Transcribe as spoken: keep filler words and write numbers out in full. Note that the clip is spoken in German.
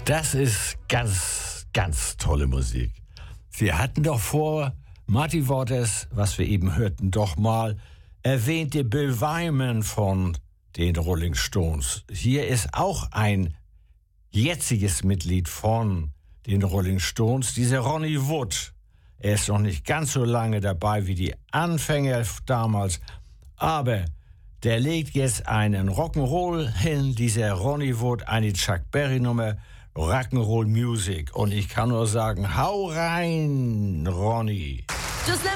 Das ist ganz, ganz tolle Musik. Wir hatten doch vor, Marty Waters, was wir eben hörten, doch mal erwähnte Bill Wyman von den Rolling Stones. Hier ist auch ein jetziges Mitglied von den Rolling Stones, dieser Ronnie Wood. Er ist noch nicht ganz so lange dabei wie die Anfänger damals, aber der legt jetzt einen Rock'n'Roll hin, dieser Ronnie Wood, eine Chuck Berry Nummer, Rock'n'Roll Music. Und ich kann nur sagen, hau rein, Ronnie. Just let